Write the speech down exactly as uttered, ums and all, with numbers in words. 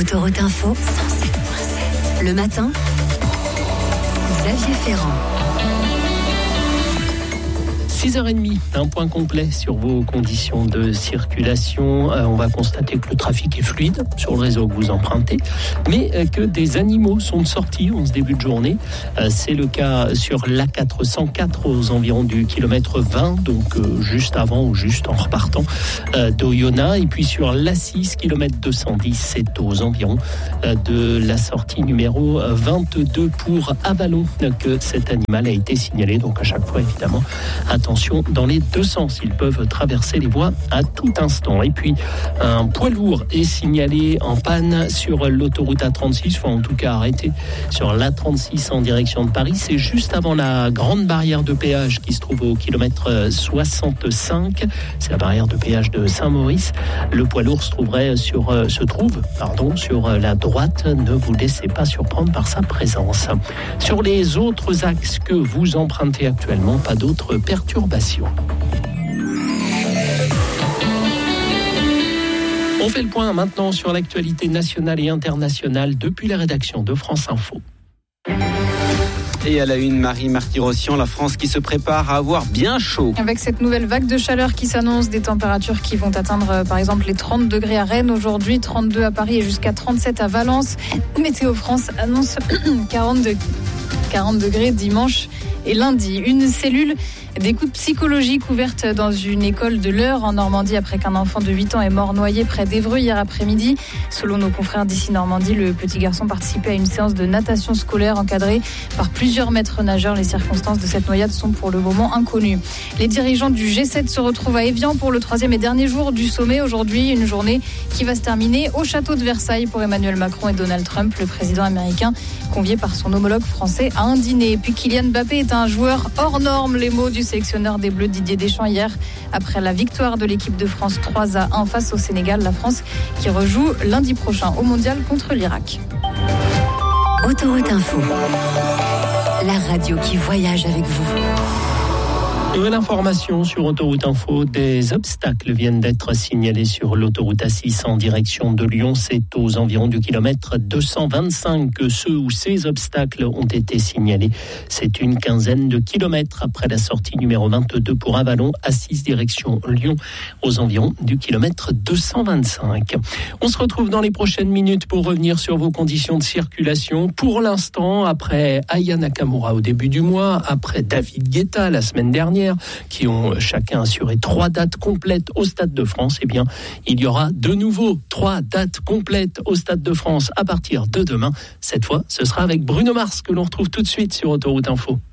Autoroute Info, cent sept virgule sept. Le matin, Xavier Ferrand. six heures trente, un point complet sur vos conditions de circulation. Euh, on va constater que le trafic est fluide sur le réseau que vous empruntez, mais euh, que des animaux sont sortis en ce début de journée. Euh, c'est le cas sur l'A quatre cent quatre aux environs du kilomètre vingt, donc euh, juste avant ou juste en repartant euh, d'Oyonnax. Et puis sur l'A six, kilomètre deux cent dix, c'est aux environs euh, de la sortie numéro vingt-deux pour Avallon que cet animal a été signalé. Donc à chaque fois, évidemment, attention dans les deux sens, ils peuvent traverser les voies à tout instant. Et puis un poids lourd est signalé en panne sur l'autoroute A trente-six, enfin en tout cas arrêté sur l'A trente-six en direction de Paris. C'est juste avant la grande barrière de péage qui se trouve au kilomètre soixante-cinq. C'est la barrière de péage de Saint-Maurice. Le poids lourd se trouverait sur, se trouve pardon, sur la droite. Ne vous laissez pas surprendre par sa présence. Sur les autres axes que vous empruntez actuellement, pas d'autres perturbations. On fait le point maintenant sur l'actualité nationale et internationale depuis la rédaction de France Info. Et à la une, Marie Marty-Rossian, la France qui se prépare à avoir bien chaud. Avec cette nouvelle vague de chaleur qui s'annonce, des températures qui vont atteindre par exemple les trente degrés à Rennes aujourd'hui, trente-deux à Paris et jusqu'à trente-sept à Valence. Météo France annonce quarante degrés dimanche et lundi. Une cellule d'écoute psychologique ouverte dans une école de l'Eure en Normandie après qu'un enfant de huit ans est mort noyé près d'Évreux hier après-midi. Selon nos confrères d'ici Normandie, le petit garçon participait à une séance de natation scolaire encadrée par plusieurs maîtres nageurs. Les circonstances de cette noyade sont pour le moment inconnues. Les dirigeants du G sept se retrouvent à Évian pour le troisième et dernier jour du sommet aujourd'hui. Une journée qui va se terminer au château de Versailles pour Emmanuel Macron et Donald Trump, le président américain convié par son homologue français à un dîner. Et puis Kylian Mbappé est un joueur hors norme, les mots du sélectionneur des Bleus Didier Deschamps hier après la victoire de l'équipe de France trois à un face au Sénégal. La France qui rejoue lundi prochain au Mondial contre l'Irak. Autoroute Info, la radio qui voyage avec vous. Nouvelle information sur Autoroute Info, des obstacles viennent d'être signalés sur l'autoroute A six en direction de Lyon. C'est aux environs du kilomètre deux cent vingt-cinq que ceux ou ces obstacles ont été signalés. C'est une quinzaine de kilomètres après la sortie numéro vingt-deux pour Avallon, A six direction Lyon, aux environs du kilomètre deux cent vingt-cinq. On se retrouve dans les prochaines minutes pour revenir sur vos conditions de circulation. Pour l'instant, après Aya Nakamura au début du mois, après David Guetta la semaine dernière, qui ont chacun assuré trois dates complètes au Stade de France, eh bien, il y aura de nouveau trois dates complètes au Stade de France à partir de demain. Cette fois, ce sera avec Bruno Mars que l'on retrouve tout de suite sur Autoroute Info.